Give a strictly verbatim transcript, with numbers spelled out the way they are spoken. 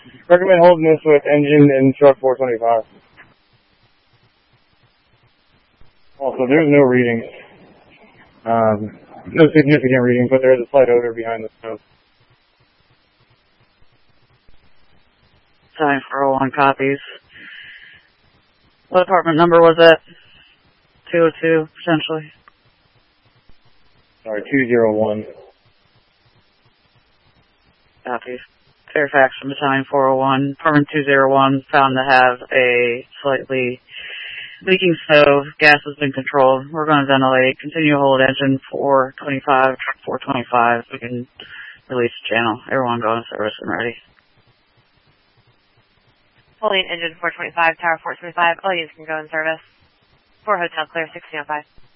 Recommend holding this with engine and truck four twenty-five. Also, there's no readings. Um, no significant readings, but there is a slight odor behind the stove. Time for oh one copies. What apartment number was that? two oh two, potentially. Sorry, two oh one. Copies. Fairfax from Battalion four oh one. Apartment two oh one found to have a slightly leaking stove. Gas has been controlled. We're going to ventilate. Continue to hold engine four twenty-five, four twenty-five. We can release the channel. Everyone go in service and ready. Holding engine four twenty-five, tower four twenty-five. All units can go in service. four hotel clear, sixteen oh five.